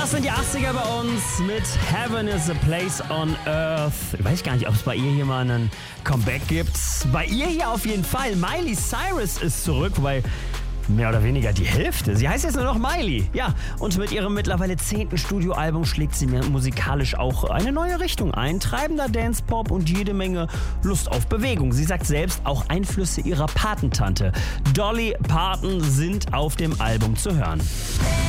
Das sind die 80er bei uns mit Heaven is a Place on Earth. Ich weiß gar nicht, ob es bei ihr hier mal einen Comeback gibt. Bei ihr hier auf jeden Fall. Miley Cyrus ist zurück, wobei mehr oder weniger die Hälfte. Sie heißt jetzt nur noch Miley. Ja, und mit ihrem mittlerweile 10. Studioalbum schlägt sie mir musikalisch auch eine neue Richtung ein. Treibender Dance-Pop und jede Menge Lust auf Bewegung. Sie sagt selbst, auch Einflüsse ihrer Patentante Dolly Parton sind auf dem Album zu hören.